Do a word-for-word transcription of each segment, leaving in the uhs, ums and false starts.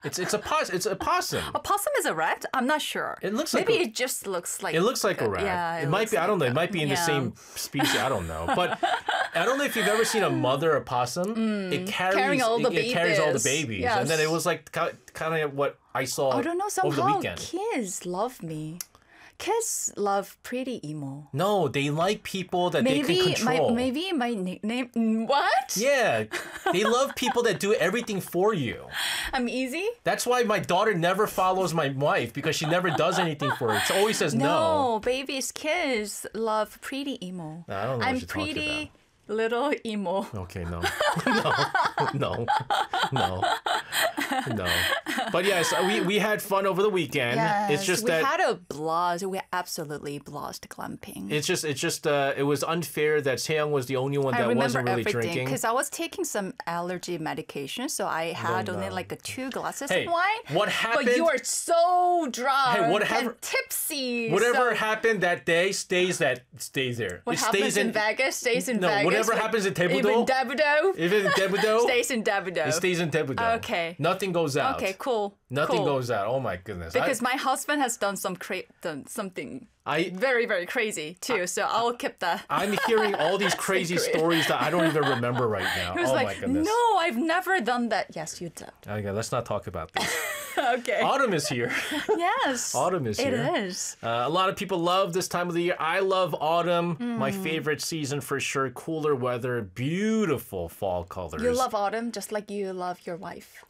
It's it's a pos- it's a possum. A possum is a rat? I'm not sure. It looks like maybe a- it just looks like It looks like a rat. Yeah, it, might looks be. I don't know. like It might be in the yeah. same species. I don't know. But I don't know if you've ever seen a mother opossum. It carries Carrying all the it, it carries all the babies. babies, and then Yes. it was like kind of what I saw I don't know. over the Somehow weekend. kids love me. Kids love pretty emo. No, they like people that they Maybe can my control. maybe my nickname. Mm, What? Yeah, they love people that do everything for you. I'm easy. That's why my daughter never follows my wife because she never does anything for her. She always says no. No, babies, kids love pretty emo. I don't know what I'm you're talking pretty little emo. Okay, no, no, no, no, no. But yes, we, we had fun over the weekend. Yes, it's just we that had a blast. We absolutely blast glamping. it's just it's just uh, it was unfair that Seyoung was the only one I that remember wasn't really everything drinking. because I was taking some allergy medication, so I had no. only like a two glasses Hey, of wine. what happened? But you are so drunk Hey, whatever- and tipsy. Whatever so happened that day stays that stays there. what it happens stays in, Vegas stays in No, Vegas. whatever Like, happens in Daebudo- Even Dabudo Even in Daebudo, stays in Dabudo. it stays in Daebudo. Okay. Nothing goes out. Okay, cool. Nothing cool. goes out. Oh my goodness. Because I, my husband has done some cra- done something I very very crazy too. so I'll keep that. I'm hearing all these crazy Secret. stories that I don't even remember right now. He was Oh my like, goodness. "No, I've never done that." Yes, you did. Okay, let's not talk about this. Okay. Autumn is here. Yes. Autumn is It here. is. Uh, a lot of people love this time of the year. I love autumn. Hmm. My favorite season for sure. Cooler weather, beautiful fall colors. You love autumn just like you love your wife.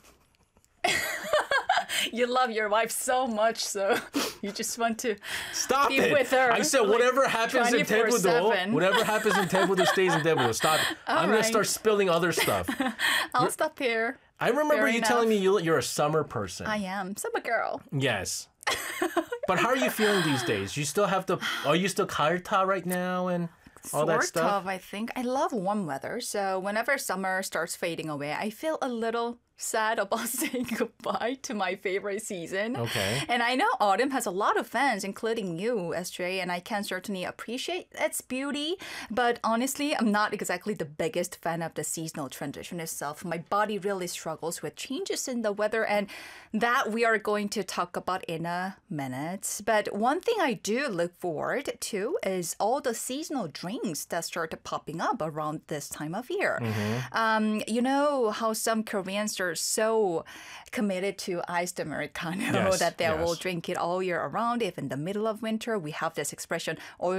You love your wife so much, so you just want to Stop be it. with her, I said like, whatever happens in twenty-four Daebudo, seven. whatever happens in Daebudo stays in Daebudo. Stop. I'm going right. to start spilling other stuff. I'll stop here. I remember Fair you enough. telling me you, you're a summer person. I am. Summer girl. Yes. But how are you feeling these days? You still have the, are you still karta right now and all that Sort stuff? of, I think. I love warm weather, so whenever summer starts fading away, I feel a little sad about saying goodbye to my favorite season. Okay. And I know autumn has a lot of fans, including you, S J, and I can certainly appreciate its beauty. But honestly, I'm not exactly the biggest fan of the seasonal transition itself. My body really struggles with changes in the weather, and that we are going to talk about in a minute. But one thing I do look forward to is all the seasonal drinks that start popping up around this time of year. Um, you know how some Koreans are so committed to iced Americano Yes, that they yes. will drink it all year around. If in the middle of winter, we have this expression,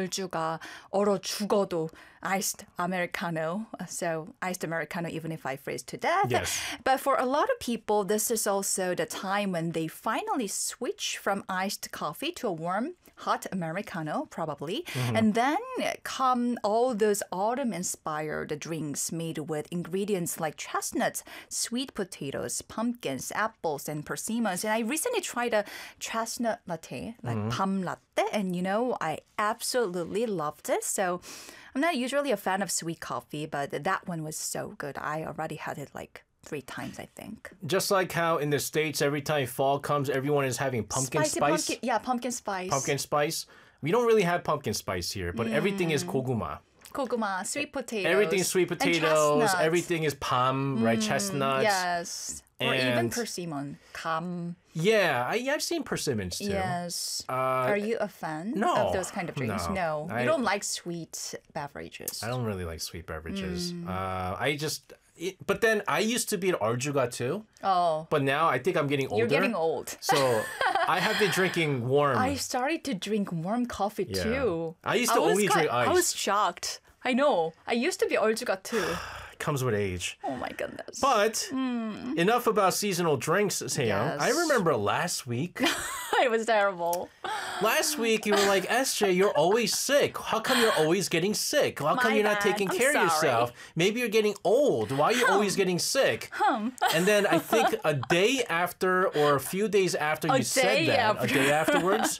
얼주가 얼어 죽어도 iced Americano. So iced Americano, even if I freeze to death. Yes. But for a lot of people, this is also the time when they finally switch from iced coffee to a warm, hot Americano, probably. And then come all those autumn-inspired drinks made with ingredients like chestnuts, sweet potatoes, pumpkins, apples, and persimmons. And I recently tried a chestnut latte, like palm latte, and you know, I absolutely loved it. So I'm not usually a fan of sweet coffee, but that one was so good. I already had it like three times, I think. Just like how in the States, every time fall comes, everyone is having pumpkin Spicy spice. Pumpkin, yeah, pumpkin spice. Pumpkin spice. We don't really have pumpkin spice here, but everything is koguma. Koguma, sweet potatoes. Everything's sweet and potatoes. chestnuts. Everything is palm, right? Chestnuts. Yes. Or even And- persimmon. Kam. Yeah, I, I've seen persimmons too. Yes. Uh, Are you a fan no, of those kind of drinks? no. No. I- You don't like sweet beverages. I don't really like sweet beverages. Mm. Uh, I just, it, but then I used to be an Arjuga too. Oh, But now I think I'm getting older. you're getting old. So I have been drinking warm. I started to drink warm coffee Yeah. too. I used to was only drink I ice. was shocked. I know. I used to be 얼주가 too. Comes with age. Oh my goodness. But enough about seasonal drinks, Seyoung. Yes. I remember last week. It was terrible. Last week you were like, S J, you're always sick. How come you're always getting sick? How come My you're not bad. taking I'm care of sorry. yourself? Maybe you're getting old. Why are you always getting sick? And then I think a day after or a few days after A you said day that, after. a day afterwards,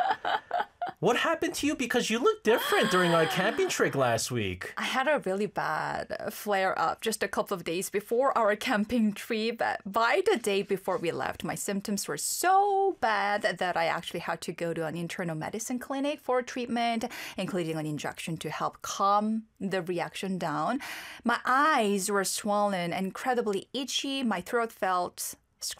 what happened to you? Because you look different during our camping trip last week. I had a really bad flare up just a couple of days before our camping trip. By the day before we left, my symptoms were so bad that I actually had to go to an internal medicine clinic for treatment, including an injection to help calm the reaction down. My eyes were swollen, incredibly itchy. My throat felt